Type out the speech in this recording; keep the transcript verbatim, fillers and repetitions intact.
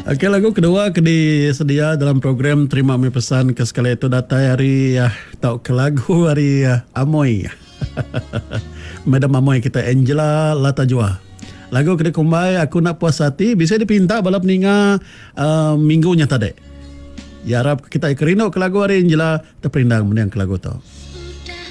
Okey, lagu kedua kedi sedia dalam program Terima Mi Pesan ke sekali itu datai hari ya, tau ke lagu hari ya, Amoy. Madam Amoy kita Angela Latajua. Lagu kedi kumbai aku nak puas hati bisa dipinta balap ninga uh, minggunya tadi. Ya harap kita ikerino ke lagu hari Angela terperindang menang ke lagu tu.